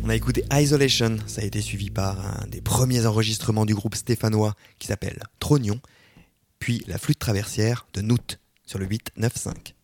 On a écouté Isolation, ça a été suivi par un des premiers enregistrements du groupe stéphanois qui s'appelle Trognon, puis la flûte traversière de Noot sur le 8-9-5.